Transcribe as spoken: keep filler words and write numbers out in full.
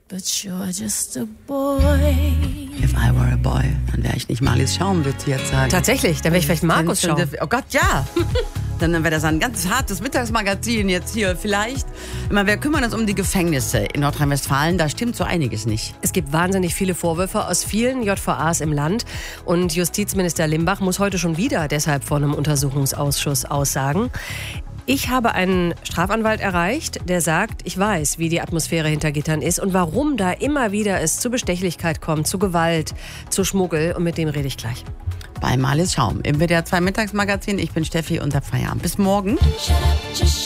But you're just a boy. If I were a boy, dann wäre ich nicht Marlies Schaum, wird sie jetzt sagen. Tatsächlich, dann wäre ich vielleicht Markus Schaum. Oh Gott, ja. Dann wäre das ein ganz hartes Mittagsmagazin jetzt hier vielleicht. Immer, wir kümmern uns um die Gefängnisse in Nordrhein-Westfalen. Da stimmt so einiges nicht. Es gibt wahnsinnig viele Vorwürfe aus vielen J V As im Land. Und Justizminister Limbach muss heute schon wieder deshalb vor einem Untersuchungsausschuss aussagen. Ich habe einen Strafanwalt erreicht, der sagt, ich weiß, wie die Atmosphäre hinter Gittern ist und warum da immer wieder es zu Bestechlichkeit kommt, zu Gewalt, zu Schmuggel. Und mit dem rede ich gleich. Bei Marlies Schaum im W D R zwei Mittagsmagazin. Ich bin Steffi und hab Feierabend. Bis morgen.